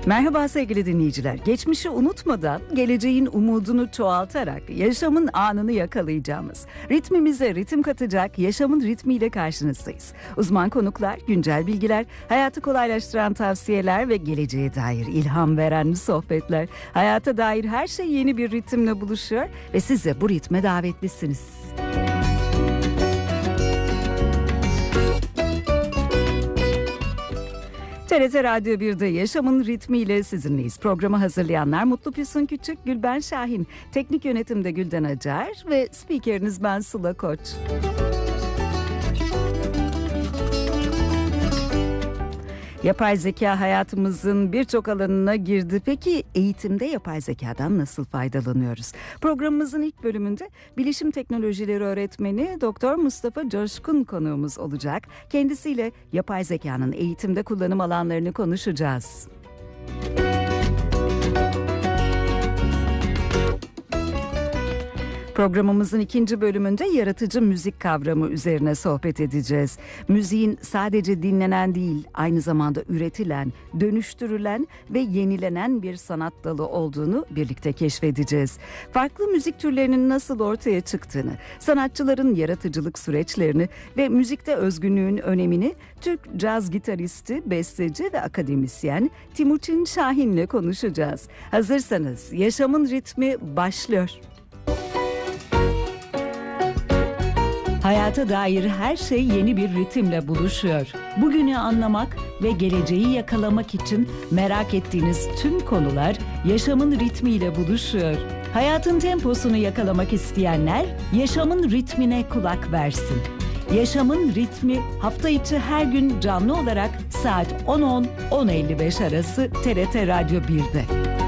Merhaba sevgili dinleyiciler. Geçmişi unutmadan, geleceğin umudunu çoğaltarak yaşamın anını yakalayacağımız, ritmimize ritim katacak yaşamın ritmiyle karşınızdayız. Uzman konuklar, güncel bilgiler, hayatı kolaylaştıran tavsiyeler ve geleceğe dair ilham veren sohbetler. Hayata dair her şey yeni bir ritimle buluşuyor ve siz de bu ritme davetlisiniz. TRT Radyo 1'de yaşamın ritmiyle sizinleyiz. Programı hazırlayanlar Mutlu Füsun Küçük, Gülben Şahin, teknik yönetimde Gülden Acar ve spikeriniz ben Sıla Koç. Yapay zeka hayatımızın birçok alanına girdi. Peki eğitimde yapay zekadan nasıl faydalanıyoruz? Programımızın ilk bölümünde bilişim teknolojileri öğretmeni Dr. Mustafa Coşkun konuğumuz olacak. Kendisiyle yapay zekanın eğitimde kullanım alanlarını konuşacağız. Programımızın ikinci bölümünde yaratıcı müzik kavramı üzerine sohbet edeceğiz. Müziğin sadece dinlenen değil, aynı zamanda üretilen, dönüştürülen ve yenilenen bir sanat dalı olduğunu birlikte keşfedeceğiz. Farklı müzik türlerinin nasıl ortaya çıktığını, sanatçıların yaratıcılık süreçlerini ve müzikte özgünlüğün önemini Türk caz gitaristi, besteci ve akademisyen Timuçin Şahin'le konuşacağız. Hazırsanız yaşamın ritmi başlıyor. Hayata dair her şey yeni bir ritimle buluşuyor. Bugünü anlamak ve geleceği yakalamak için merak ettiğiniz tüm konular yaşamın ritmiyle buluşuyor. Hayatın temposunu yakalamak isteyenler yaşamın ritmine kulak versin. Yaşamın ritmi hafta içi her gün canlı olarak saat 10.10-10.55 arası TRT Radyo 1'de.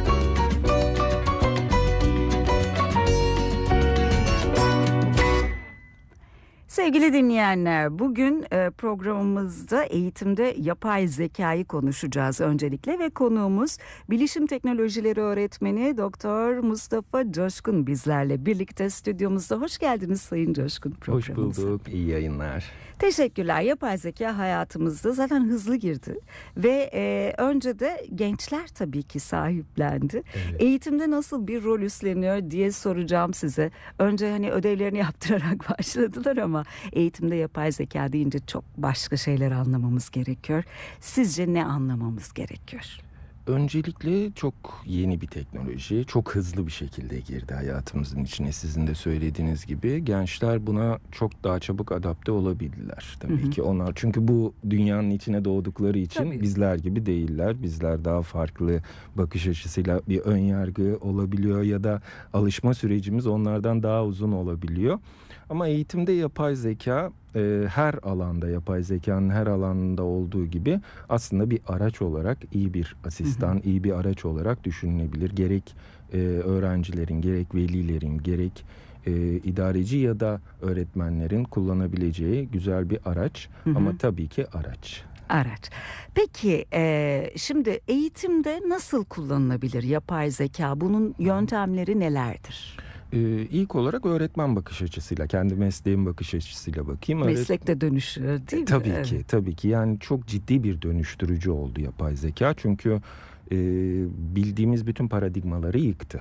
Sevgili dinleyenler, bugün programımızda eğitimde yapay zekayı konuşacağız öncelikle ve konuğumuz bilişim teknolojileri öğretmeni Dr. Mustafa Coşkun bizlerle birlikte stüdyomuzda. Hoş geldiniz Sayın Coşkun programımıza. Hoş bulduk, iyi yayınlar. Teşekkürler. Yapay zeka hayatımızda zaten hızlı girdi ve önce de gençler tabii ki sahiplendi. Evet. Eğitimde nasıl bir rol üstleniyor diye soracağım size. Önce hani ödevlerini yaptırarak başladılar ama eğitimde yapay zeka deyince çok başka şeyler anlamamız gerekiyor. Sizce ne anlamamız gerekiyor? Öncelikle çok yeni bir teknoloji, çok hızlı bir şekilde girdi hayatımızın içine. Sizin de söylediğiniz gibi gençler buna çok daha çabuk adapte olabildiler. Tabii ki onlar, çünkü bu dünyanın içine doğdukları için bizler gibi değiller. Bizler daha farklı bakış açısıyla bir ön yargı olabiliyor ya da alışma sürecimiz onlardan daha uzun olabiliyor. Ama eğitimde yapay zeka her alanda, yapay zekanın her alanında olduğu gibi aslında bir araç olarak, iyi bir asistan, iyi bir araç olarak düşünülebilir. Gerek öğrencilerin, gerek velilerin, gerek idareci ya da öğretmenlerin kullanabileceği güzel bir araç. Ama tabii ki araç. Araç. Peki şimdi eğitimde nasıl kullanılabilir yapay zeka? Bunun yöntemleri nelerdir? İlk olarak öğretmen bakış açısıyla, kendi mesleğim bakış açısıyla bakayım. Meslekte dönüşüyor değil mi? Tabii ki. Yani çok ciddi bir dönüştürücü oldu yapay zeka. Çünkü bildiğimiz bütün paradigmaları yıktı.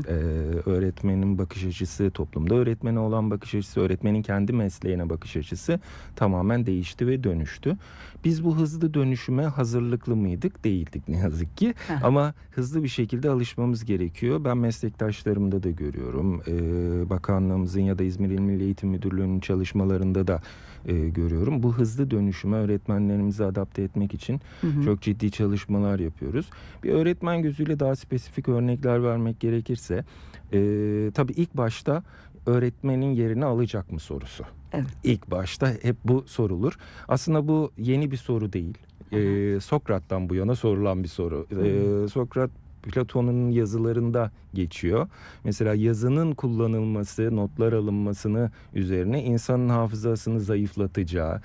Öğretmenin bakış açısı, toplumda öğretmene olan bakış açısı, öğretmenin kendi mesleğine bakış açısı tamamen değişti ve dönüştü. Biz bu hızlı dönüşüme hazırlıklı mıydık? Değildik ne yazık ki. Ama hızlı bir şekilde alışmamız gerekiyor. Ben meslektaşlarımda da görüyorum. Bakanlığımızın ya da İzmir İl Milli Eğitim Müdürlüğü'nün çalışmalarında da görüyorum. Bu hızlı dönüşüme öğretmenlerimizi adapte etmek için çok ciddi çalışmalar yapıyoruz. Bir öğretmen gözüyle daha spesifik örnekler vermek gerekirse tabii ilk başta öğretmenin yerini alacak mı sorusu. Evet. İlk başta hep bu sorulur. Aslında bu yeni bir soru değil. Sokrat'tan bu yana sorulan bir soru. Sokrat Platon'un yazılarında geçiyor. Mesela yazının kullanılması, notlar alınmasını üzerine insanın hafızasını zayıflatacağı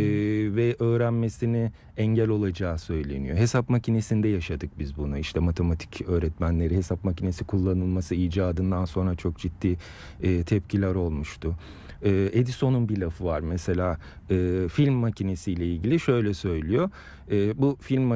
ve öğrenmesini engel olacağı söyleniyor. Hesap makinesinde yaşadık biz bunu. İşte matematik öğretmenleri hesap makinesi kullanılması icadından sonra çok ciddi tepkiler olmuştu. Edison'un bir lafı var mesela, film makinesiyle ilgili şöyle söylüyor. Bu film